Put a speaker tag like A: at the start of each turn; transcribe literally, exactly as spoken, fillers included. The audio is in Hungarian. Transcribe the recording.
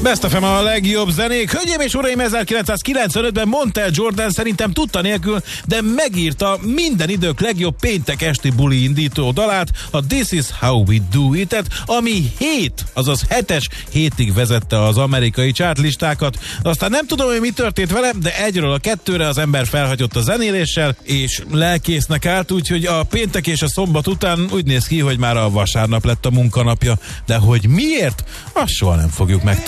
A: Best ef em a legjobb zenék. Hölgyeim és uraim, ezerkilencszázkilencvenötben mondta el Jordan, szerintem tudta nélkül, de megírta minden idők legjobb péntek esti buli indító dalát, a This Is How We Do It-et, ami hét, azaz hetes hétig vezette az amerikai chartlistákat. Aztán nem tudom, hogy mi történt vele, de egyről a kettőre az ember felhagyott a zenéléssel, és lelkésznek állt, úgyhogy a péntek és a szombat után úgy néz ki, hogy már a vasárnap lett a munkanapja, de hogy miért, azt soha nem fogjuk meg.